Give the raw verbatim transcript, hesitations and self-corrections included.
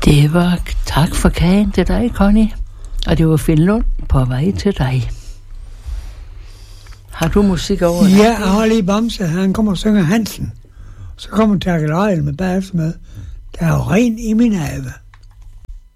Det var tak for kagen til dig, Connie. Og det var Finn Lund på vej til dig. Har du musik over dig? Ja, jeg har lige Bamse. Han kommer og synger Hansen. Så kommer Terkel Rejl med bagefter med. Der er jo ren i min have.